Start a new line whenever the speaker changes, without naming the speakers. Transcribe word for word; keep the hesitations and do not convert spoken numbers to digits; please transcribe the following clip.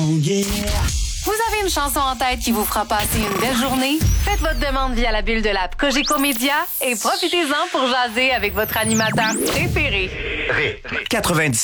Oh yeah!
Vous avez une chanson en tête qui vous fera passer une belle journée? Faites votre demande via la bulle de l'app Cogeco Média et profitez-en pour jaser avec votre animateur préféré.
Ré quatre-vingt-dix-sept.